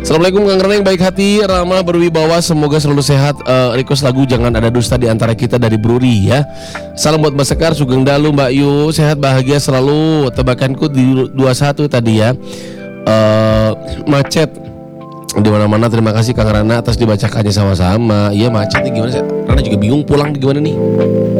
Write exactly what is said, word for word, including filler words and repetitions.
Assalamualaikum Kang Rana yang baik hati, ramah, berwibawa, semoga selalu sehat. uh, Request lagu Jangan Ada Dusta di Antara Kita dari Bruri ya. Salam buat Mbak Sekar, Sugeng Dalu, Mbak Yu, sehat bahagia selalu. Tebakanku di dua puluh satu tadi ya. uh, Macet di mana-mana. Terima kasih Kang Rana atas dibacakannya sama-sama. Iya macetnya gimana sih? Rana juga bingung pulang gimana nih.